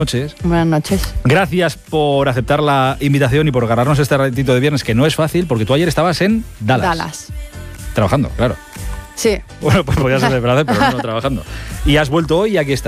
Noches. Buenas noches. Gracias por aceptar la invitación y por ganarnos este ratito de viernes, que no es fácil, porque tú ayer estabas en Dallas. Trabajando, claro. Sí. Bueno, pues podías ser de placer, pero no trabajando. Y has vuelto hoy y aquí estás.